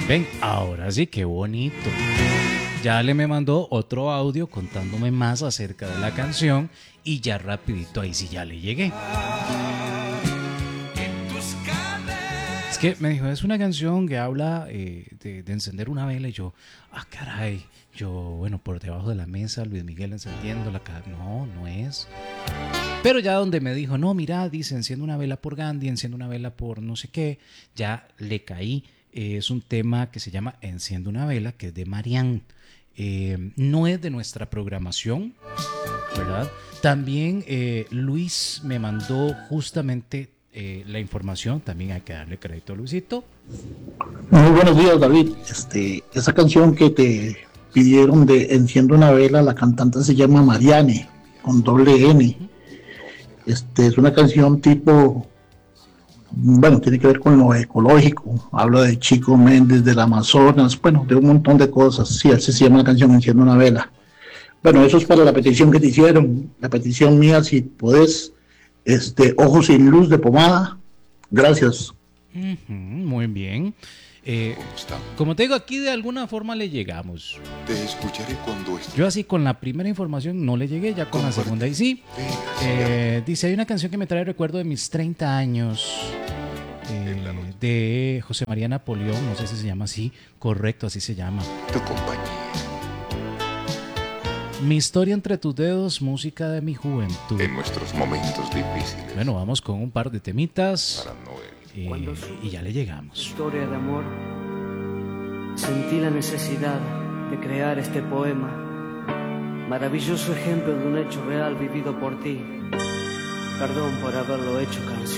Ven, ahora sí, qué bonito. Ya le me mandó otro audio contándome más acerca de la canción y ya rapidito ahí sí ya le llegué. Es que me dijo, es una canción que habla de encender una vela y yo, caray, yo, bueno, por debajo de la mesa, Luis Miguel encendiendo no, no es. Pero ya donde me dijo, no, mira, dice, enciende una vela por Gandhi, enciende una vela por no sé qué, ya le caí. Es un tema que se llama Enciende una vela, que es de Marianne. No es de nuestra programación, ¿verdad? También Luis me mandó justamente la información, también hay que darle crédito a Luisito. Muy buenos días, David. Esa canción que te pidieron de Enciende una vela, la cantante se llama Marianne, con doble N. Es una canción tipo, bueno, tiene que ver con lo ecológico, habla de Chico Méndez, del Amazonas, bueno, de un montón de cosas. Sí, así se llama la canción Enciende una vela. Bueno, eso es para la petición que te hicieron. La petición mía, si podés, Ojos sin luz de pomada. Gracias. Muy bien. Como te digo, aquí de alguna forma le llegamos. Te escucharé cuando esté. Yo así con la primera información no le llegué, ya con la segunda y sí. Dice, hay una canción que me trae recuerdo de mis 30 años. De José María Napoleón, no sé si se llama así. Correcto, así se llama. Tu compañía. Mi historia entre tus dedos, música de mi juventud. En nuestros momentos difíciles. Bueno, vamos con un par de temitas. Para Noel. Y ya le llegamos. Historia de amor. Sentí la necesidad de crear este poema. Maravilloso ejemplo de un hecho real vivido por ti. Perdón por haberlo hecho canción.